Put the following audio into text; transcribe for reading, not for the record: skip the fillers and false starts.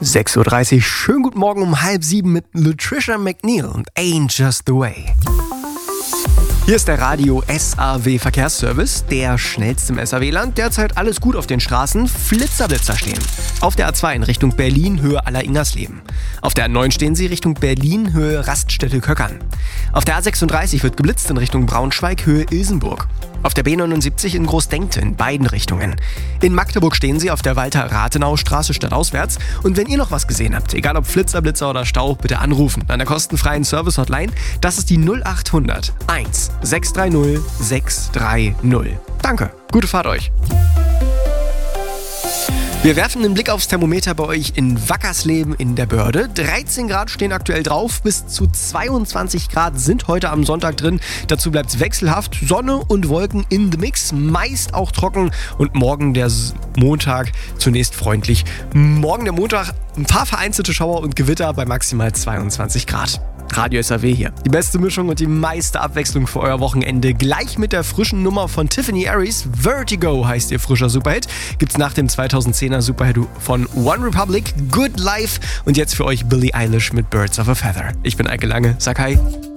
6:30 Uhr, schönen guten Morgen um 6:30 mit Latricia McNeil und Ain't Just the Way. Hier ist der Radio SAW Verkehrsservice, der schnellste im SAW-Land. Derzeit alles gut auf den Straßen, Flitzer stehen. Auf der A2 in Richtung Berlin, Höhe Aller-Ingersleben. Auf der A9 stehen sie Richtung Berlin, Höhe Raststätte Köckern. Auf der A36 wird geblitzt in Richtung Braunschweig, Höhe Ilsenburg. Auf der B79 in Großdenkte in beiden Richtungen. In Magdeburg stehen sie auf der Walter-Rathenau-Straße stadtauswärts. Und wenn ihr noch was gesehen habt, egal ob Flitzer, Blitzer oder Stau, bitte anrufen an der kostenfreien Service-Hotline. Das ist die 0800 1 630 630. Danke, gute Fahrt euch. Wir werfen einen Blick aufs Thermometer bei euch in Wackersleben in der Börde. 13 Grad stehen aktuell drauf, bis zu 22 Grad sind heute am Sonntag drin. Dazu bleibt es wechselhaft, Sonne und Wolken in the Mix, meist auch trocken. Und morgen der Montag zunächst freundlich. Morgen der Montag ein paar vereinzelte Schauer und Gewitter bei maximal 22 Grad. Radio SAW hier. Die beste Mischung und die meiste Abwechslung für euer Wochenende. Gleich mit der frischen Nummer von Tiffany Aries. Vertigo heißt ihr frischer Superhit. Gibt's nach dem 2010er Superhit von One Republic, Good Life. Und jetzt für euch Billie Eilish mit Birds of a Feather. Ich bin Eike Lange. Sag hi.